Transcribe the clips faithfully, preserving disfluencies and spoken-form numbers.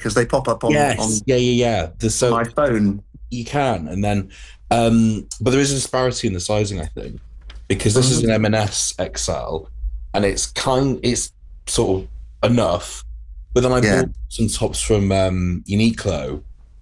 Because they pop up on, yes. on yeah, yeah, yeah. The, so my phone. You can, and then, um, but there is a disparity in the sizing, I think, because this mm-hmm. is an M and S X L, and it's kind, it's sort of enough. But then I yeah. bought some tops from um, Uniqlo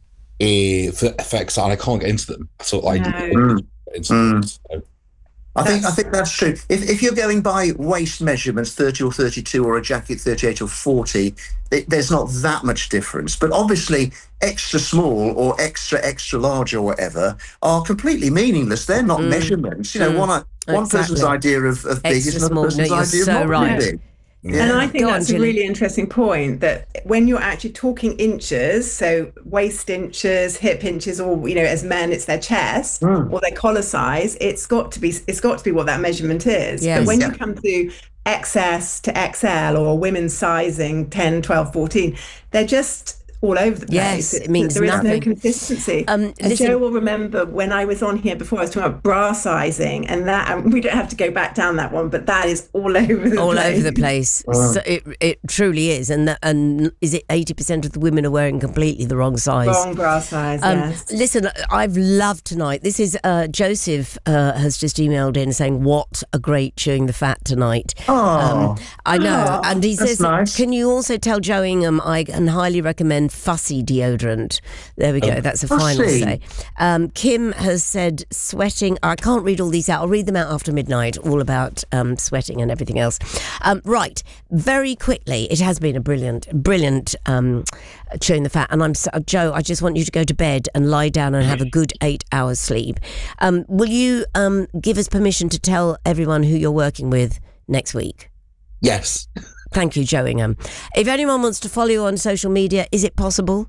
eh, for, for X L, and I can't get into them. So I no. mm. get into mm. them. So. I think I think that's true. If if you're going by waist measurements, thirty or thirty-two, or a jacket thirty-eight or forty, it, there's not that much difference. But obviously, extra small or extra extra large or whatever are completely meaningless. They're not mm. measurements. You know, mm. one one exactly. person's idea of, of big is another small. person's no, idea so of not right. big. Yeah. And I think Go that's on, a really interesting point, that when you're actually talking inches, so waist inches, hip inches, or, you know, as men, it's their chest mm. or their collar size, it's got to be, it's got to be what that measurement is. Yes. But when yeah. you come to X S to X L or women's sizing ten, twelve, fourteen, they're just all over the place. Yes, it means there nothing. is no consistency. Um, and listen, Joe will remember when I was on here before, I was talking about bra sizing, and that, and we don't have to go back down that one, but that is all over the all place. All over the place. Wow. So it it truly is. And that, and is it eighty percent of the women are wearing completely the wrong size? Wrong bra size, um, yes. Listen, I've loved tonight. This is, uh, Joseph uh, has just emailed in saying, what a great Chewing the Fat tonight. Oh, um, I know. Oh, and he says, nice. Can you also tell Joe Ingham I can highly recommend Fussy deodorant? There we go. Oh, that's a Fussy. final say. Um, Kim has said sweating. I can't read all these out. I'll read them out after midnight, all about um, sweating and everything else. Um, right. Very quickly, it has been a brilliant, brilliant um, Chewing the Fat. And I'm so, Joe, I just want you to go to bed and lie down and have a good eight hours sleep. Um, will you um, give us permission to tell everyone who you're working with next week? Yes. Thank you, Joe Ingham. If anyone wants to follow you on social media, is it possible?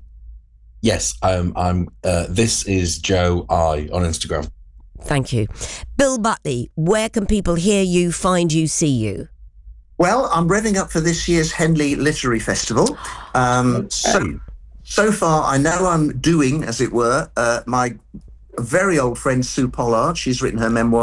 Yes, um, I'm. Uh, this is Joe I on Instagram. Thank you. Bill Butley, where can people hear you, find you, see you? Well, I'm revving up for this year's Henley Literary Festival. Um, okay. So, so far, I know I'm doing, as it were, uh, my very old friend Sue Pollard. She's written her memoir.